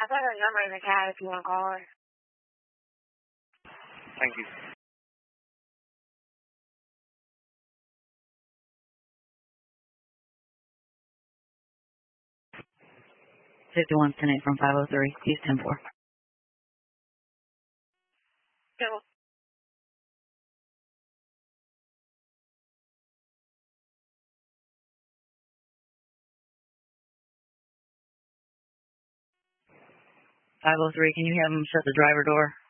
I put her number in the chat if you want to call her. Thank you. 51-10-8 from 503, use 10-4. So, Can you have him shut the driver door?